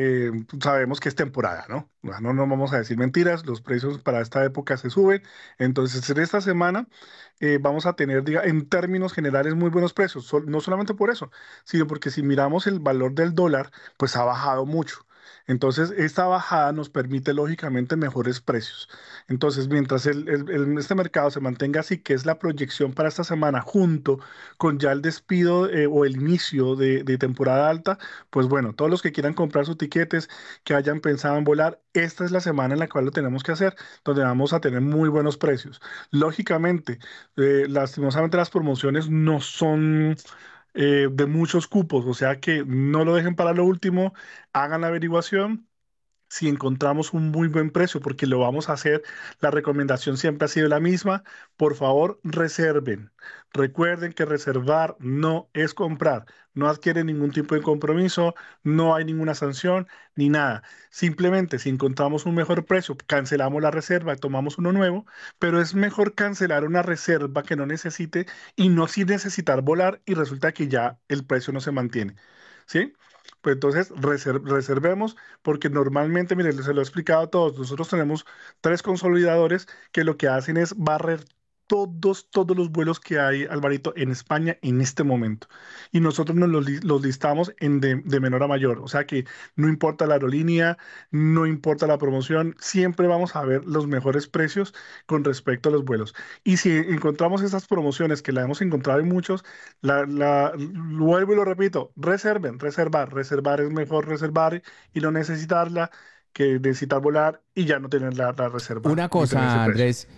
sabemos que es temporada, ¿no? No nos vamos a decir mentiras, los precios para esta época se suben. Entonces, en esta semana vamos a tener, en términos generales, muy buenos precios. No solamente por eso, sino porque si miramos el valor del dólar, pues ha bajado mucho. Entonces, esta bajada nos permite lógicamente mejores precios. Entonces, mientras este mercado se mantenga así, que es la proyección para esta semana, junto con ya el despido o el inicio de temporada alta, pues bueno, todos los que quieran comprar sus tiquetes, que hayan pensado en volar, esta es la semana en la cual lo tenemos que hacer, donde vamos a tener muy buenos precios. Lógicamente, lastimosamente las promociones no son de muchos cupos, o sea que no lo dejen para lo último, hagan la averiguación. Si encontramos un muy buen precio, porque lo vamos a hacer, la recomendación siempre ha sido la misma, por favor reserven. Recuerden que reservar no es comprar, no adquiere ningún tipo de compromiso, no hay ninguna sanción ni nada. Simplemente si encontramos un mejor precio, cancelamos la reserva, tomamos uno nuevo, pero es mejor cancelar una reserva que no necesite y no sin necesitar volar y resulta que ya el precio no se mantiene. ¿Sí? Pues entonces reservemos porque normalmente, mire, se lo he explicado a todos, nosotros tenemos 3 consolidadores que lo que hacen es barrer todos los vuelos que hay, Alvarito, en España en este momento. Y nosotros nos los listamos de menor a mayor. O sea que no importa la aerolínea, no importa la promoción, siempre vamos a ver los mejores precios con respecto a los vuelos. Y si encontramos esas promociones, que la hemos encontrado en muchos, vuelvo y lo repito, reservar es mejor reservar y no necesitarla que necesitar volar y ya no tener la reserva. Una y tener ese cosa, precio. Andrés,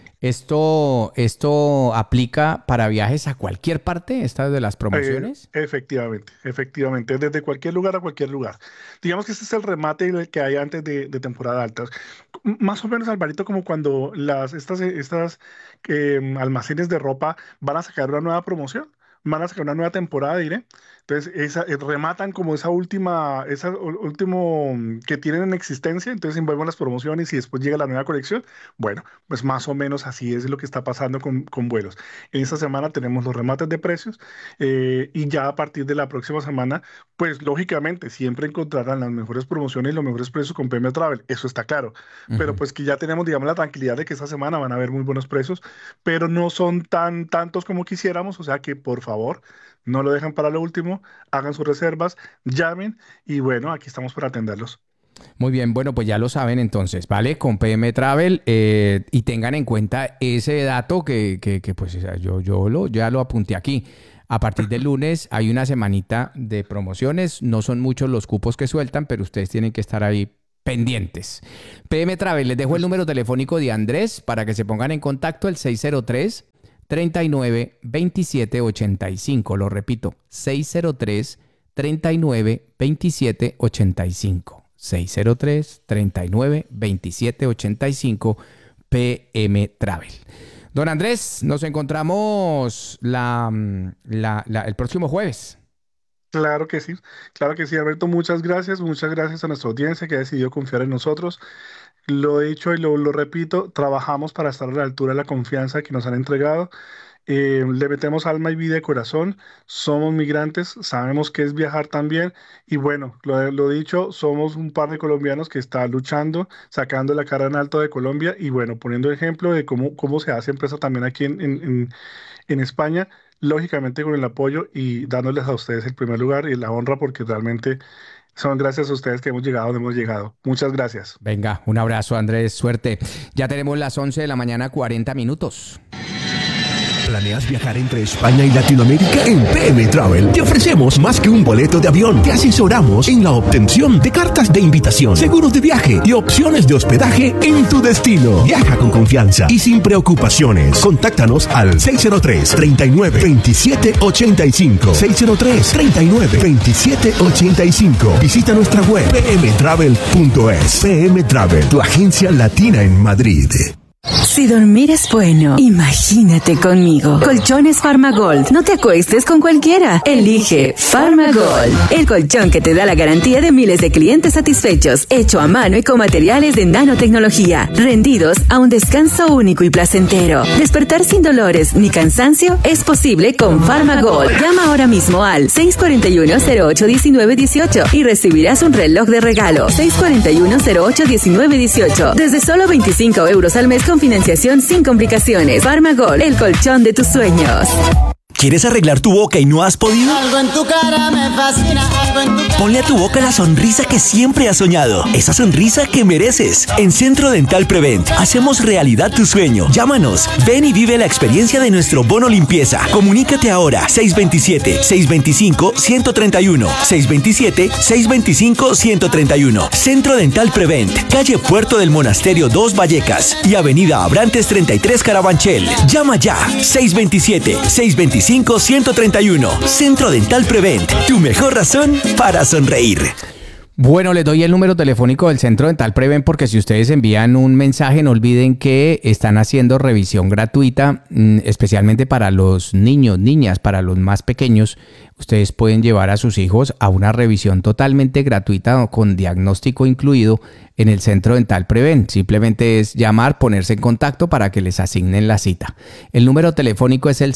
¿esto aplica para viajes a cualquier parte, estas de las promociones? Efectivamente, desde cualquier lugar a cualquier lugar. Digamos que este es el remate que hay antes de temporada alta. Más o menos, Alvarito, como cuando estas almacenes de ropa van a sacar una nueva promoción. van a sacar una nueva temporada, diré. Entonces, rematan como esa último que tienen en existencia, entonces envuelven las promociones y después llega la nueva colección. Bueno, pues más o menos así es lo que está pasando con vuelos. En esta semana tenemos los remates de precios y ya a partir de la próxima semana, pues lógicamente siempre encontrarán las mejores promociones y los mejores precios con PM Travel, eso está claro. Pero pues que ya tenemos, digamos, la tranquilidad de que esta semana van a haber muy buenos precios, pero no son tantos como quisiéramos, o sea que por favor, no lo dejen para lo último, hagan sus reservas, llamen y bueno, aquí estamos para atenderlos. Muy bien, bueno, pues ya lo saben entonces, ¿vale? Con PM Travel y tengan en cuenta ese dato que pues yo ya lo apunté aquí. A partir del lunes hay una semanita de promociones, no son muchos los cupos que sueltan, pero ustedes tienen que estar ahí pendientes. PM Travel, les dejo el número telefónico de Andrés para que se pongan en contacto, el 603-39-2785. Lo repito, 603-39-2785. 603-39-2785 PM Travel. Don Andrés, nos encontramos el próximo jueves. Claro que sí, Alberto, muchas gracias a nuestra audiencia que ha decidido confiar en nosotros. Lo he dicho y lo repito, trabajamos para estar a la altura de la confianza que nos han entregado. Le metemos alma y vida y corazón, somos migrantes, sabemos qué es viajar también y bueno, lo dicho, somos un par de colombianos que está luchando, sacando la cara en alto de Colombia y bueno, poniendo ejemplo de cómo se hace empresa también aquí en España, lógicamente con el apoyo y dándoles a ustedes el primer lugar y la honra porque realmente son gracias a ustedes que hemos llegado donde hemos llegado. Muchas gracias. Venga, un abrazo Andrés, suerte. Ya tenemos las 11 de la mañana, 40 minutos. ¿Planeas viajar entre España y Latinoamérica? En PM Travel te ofrecemos más que un boleto de avión. Te asesoramos en la obtención de cartas de invitación, seguros de viaje y opciones de hospedaje en tu destino. Viaja con confianza y sin preocupaciones. Contáctanos al 603-39-2785. 603-39-2785. Visita nuestra web pmtravel.es. PM Travel, tu agencia latina en Madrid. Si dormir es bueno, imagínate conmigo. Colchones Farmagold. No te acuestes con cualquiera. Elige Farmagold. El colchón que te da la garantía de miles de clientes satisfechos. Hecho a mano y con materiales de nanotecnología. Rendidos a un descanso único y placentero. Despertar sin dolores ni cansancio es posible con Farmagold. Llama ahora mismo al 641-08-1918 y recibirás un reloj de regalo. 641-08-1918. Desde solo 25 euros al mes con financiación sin complicaciones. Farmagold, el colchón de tus sueños. ¿Quieres arreglar tu boca y no has podido? Algo en tu cara me fascina, algo en tu cara. Ponle a tu boca la sonrisa que siempre has soñado. Esa sonrisa que mereces. En Centro Dental Prevent hacemos realidad tu sueño. Llámanos. Ven y vive la experiencia de nuestro bono limpieza. Comunícate ahora. 627-625-131. 627-625-131. Centro Dental Prevent. Calle Puerto del Monasterio 2 Vallecas y Avenida Abrantes 33 Carabanchel. Llama ya. 627-625-131. Centro Dental Prevent, tu mejor razón para sonreír. Bueno, les doy el número telefónico del Centro Dental Prevent porque si ustedes envían un mensaje, no olviden que están haciendo revisión gratuita, especialmente para los niños, niñas, para los más pequeños. Ustedes pueden llevar a sus hijos a una revisión totalmente gratuita con diagnóstico incluido en el Centro Dental Prevent. Simplemente es llamar, ponerse en contacto para que les asignen la cita. El número telefónico es el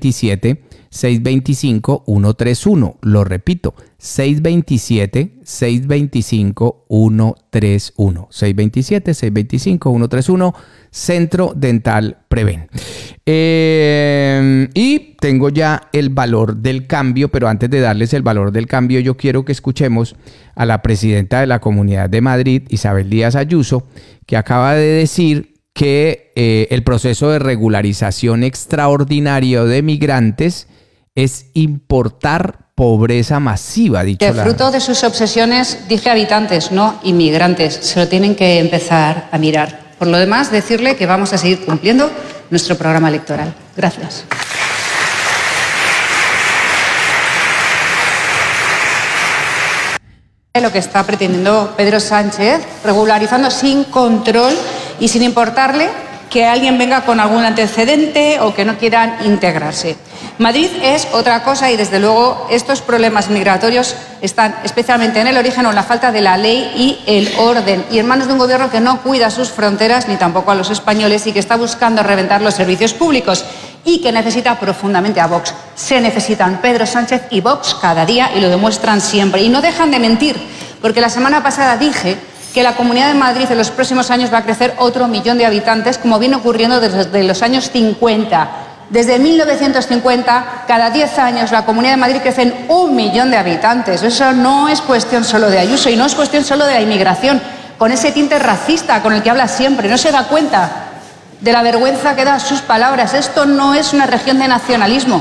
627-625-131. Lo repito, 627-625-131. 627-625-131, Centro Dental Prevent. Y tengo ya el valor del cambio, pero antes de darles el valor del cambio, yo quiero que escuchemos a la presidenta de la Comunidad de Madrid, Isabel Díaz Ayuso, que acaba de decir que el proceso de regularización extraordinario de migrantes es importar pobreza masiva, dicho que fruto de sus obsesiones, dije habitantes, no inmigrantes, se lo tienen que empezar a mirar. Por lo demás, decirle que vamos a seguir cumpliendo nuestro programa electoral. Gracias. Lo que está pretendiendo Pedro Sánchez, regularizando sin control y sin importarle que alguien venga con algún antecedente o que no quieran integrarse. Madrid es otra cosa y desde luego estos problemas migratorios están especialmente en el origen o en la falta de la ley y el orden y en manos de un gobierno que no cuida sus fronteras ni tampoco a los españoles y que está buscando reventar los servicios públicos y que necesita profundamente a Vox. Se necesitan Pedro Sánchez y Vox cada día y lo demuestran siempre y no dejan de mentir porque la semana pasada dije que la Comunidad de Madrid en los próximos años va a crecer otro 1 millón de habitantes, como viene ocurriendo desde los años 50. Desde 1950, cada 10 años, la Comunidad de Madrid crece en 1 millón de habitantes. Eso no es cuestión solo de Ayuso y no es cuestión solo de la inmigración, con ese tinte racista con el que habla siempre. No se da cuenta de la vergüenza que da sus palabras. Esto no es una región de nacionalismo.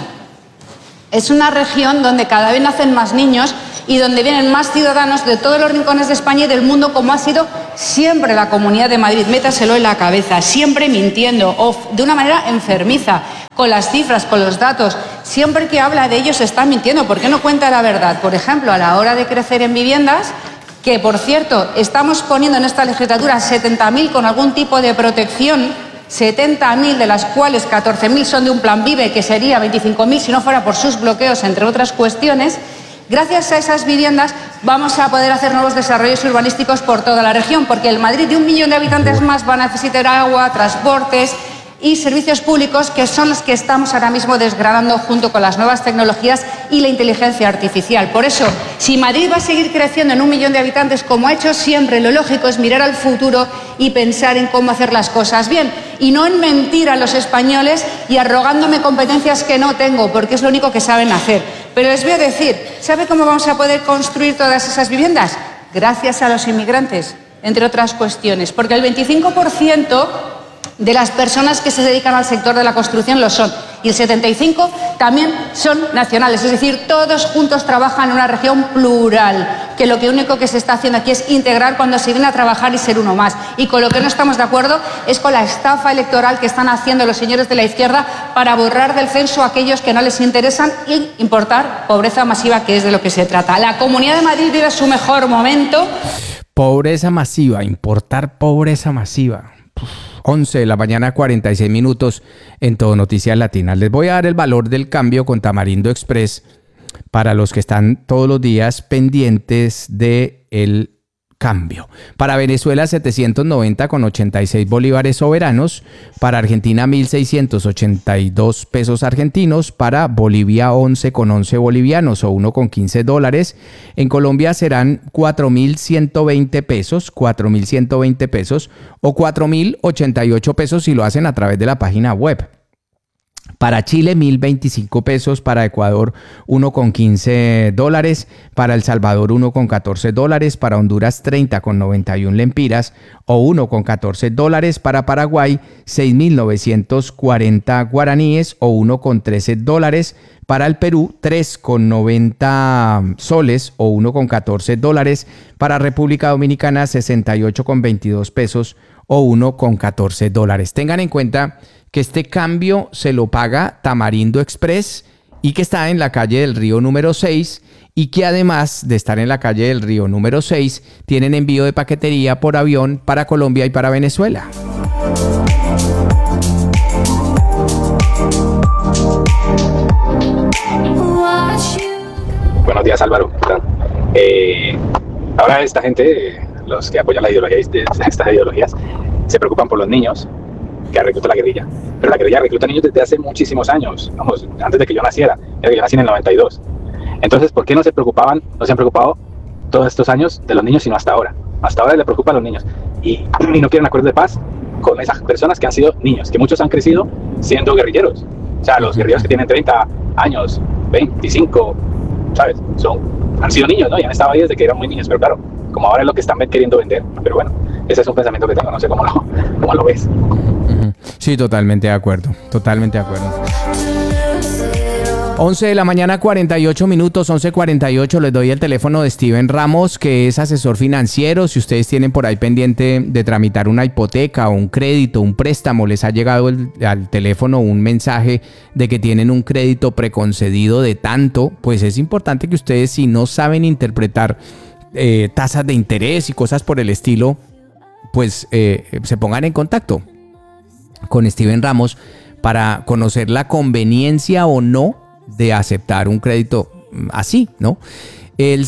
Es una región donde cada vez nacen más niños y donde vienen más ciudadanos de todos los rincones de España y del mundo, como ha sido siempre la Comunidad de Madrid. Métaselo en la cabeza, siempre mintiendo, o de una manera enfermiza, con las cifras, con los datos. Siempre que habla de ellos está mintiendo. ¿Por qué no cuenta la verdad? Por ejemplo, a la hora de crecer en viviendas, que por cierto, estamos poniendo en esta legislatura 70.000 con algún tipo de protección, 70.000 de las cuales 14.000 son de un plan Vive, que sería 25.000 si no fuera por sus bloqueos, entre otras cuestiones. Gracias a esas viviendas vamos a poder hacer nuevos desarrollos urbanísticos por toda la región, porque el Madrid de 1 millón de habitantes más va a necesitar agua, transportes y servicios públicos, que son los que estamos ahora mismo desgranando junto con las nuevas tecnologías y la inteligencia artificial. Por eso, si Madrid va a seguir creciendo en 1 millón de habitantes, como ha hecho siempre, lo lógico es mirar al futuro y pensar en cómo hacer las cosas bien, y no en mentir a los españoles y arrogándome competencias que no tengo, porque es lo único que saben hacer. Pero les voy a decir, ¿sabe cómo vamos a poder construir todas esas viviendas? Gracias a los inmigrantes, entre otras cuestiones, porque el 25% de las personas que se dedican al sector de la construcción lo son, y el 75% también son nacionales, es decir, todos juntos trabajan en una región plural, que lo único que se está haciendo aquí es integrar cuando se viene a trabajar y ser uno más. Y con lo que no estamos de acuerdo es con la estafa electoral que están haciendo los señores de la izquierda para borrar del censo a aquellos que no les interesan y importar pobreza masiva, que es de lo que se trata. La Comunidad de Madrid vive su mejor momento. Pobreza masiva, importar pobreza masiva. 11 de la mañana, 46 minutos en Todo Noticias Latinas. Les voy a dar el valor del cambio con Tamarindo Express para los que están todos los días pendientes del cambio. Para Venezuela, 790,86 bolívares soberanos. Para Argentina, 1.682 pesos argentinos. Para Bolivia, 11,11 bolivianos o $1,15. En Colombia serán 4.120 pesos, 4.120 pesos o 4.088 pesos si lo hacen a través de la página web. Para Chile, 1.025 pesos. Para Ecuador, $1,15. Para El Salvador, $1,14. Para Honduras, 30,91 lempiras o $1,14. Para Paraguay, 6.940 guaraníes o $1,13. Para el Perú, 3,90 soles o $1,14. Para República Dominicana, 68,22 pesos o $1,14. Tengan en cuenta que este cambio se lo paga Tamarindo Express y que está en la calle del Río número 6 y que además de estar en la calle del Río número 6 tienen envío de paquetería por avión para Colombia y para Venezuela. Buenos días, Álvaro. Ahora esta gente, los que apoyan la ideología, estas ideologías, se preocupan por los niños que recluta la guerrilla. Pero la guerrilla recluta niños desde hace muchísimos años, vamos, antes de que yo naciera. Yo nací en el 92. Entonces, ¿por qué no se preocupaban, no se han preocupado todos estos años de los niños, sino hasta ahora? Hasta ahora les preocupan los niños. Y no quieren acuerdos de paz con esas personas que han sido niños, que muchos han crecido siendo guerrilleros. O sea, los guerrilleros que tienen 30 años, 25, ¿sabes? Han sido niños, ¿no? Y han estado ahí desde que eran muy niños, pero claro, como ahora es lo que están queriendo vender. Pero bueno, ese es un pensamiento que tengo, no sé cómo lo ves. Sí, totalmente de acuerdo, totalmente de acuerdo. 11 de la mañana, 48 minutos, 11:48. Les doy el teléfono de Steven Ramos, que es asesor financiero. Si ustedes tienen por ahí pendiente de tramitar una hipoteca o un crédito, un préstamo, les ha llegado al teléfono un mensaje de que tienen un crédito preconcedido de tanto, pues es importante que ustedes, si no saben interpretar tasas de interés y cosas por el estilo, pues se pongan en contacto. con Steven Ramos para conocer la conveniencia o no de aceptar un crédito así, ¿no? El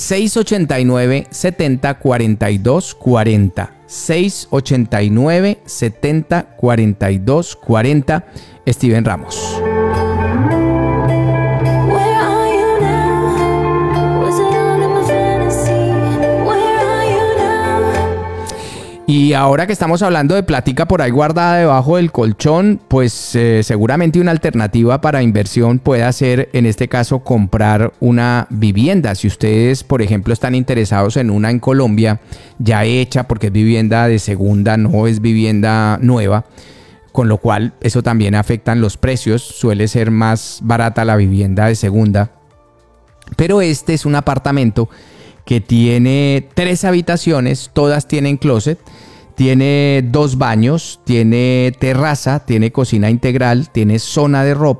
689-70-42-40. 689-70-42-40. Steven Ramos. Y ahora que estamos hablando de plática por ahí guardada debajo del colchón, pues seguramente una alternativa para inversión puede ser, en este caso, comprar una vivienda. Si ustedes, por ejemplo, están interesados en una en Colombia, ya hecha, porque es vivienda de segunda, no es vivienda nueva, con lo cual eso también afecta en los precios. Suele ser más barata la vivienda de segunda. Pero este es un apartamento que tiene 3 habitaciones, todas tienen closet, tiene 2 baños, tiene terraza, tiene cocina integral, tiene zona de ropa.